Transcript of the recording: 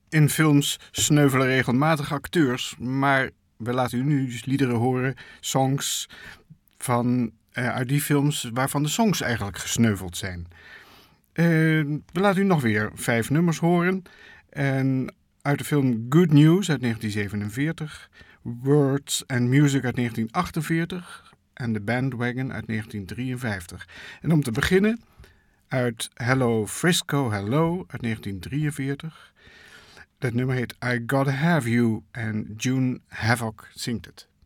In films sneuvelen regelmatig acteurs, maar we laten u nu dus liederen horen, songs uit die films waarvan de songs eigenlijk gesneuveld zijn. We laten u nog weer 5 nummers horen. En uit de film Good News uit 1947, Words and Music uit 1948 en The Bandwagon uit 1953. En om te beginnen uit Hello Frisco Hello uit 1943. Dat nummer heet I Gotta Have You en June Havoc zingt het.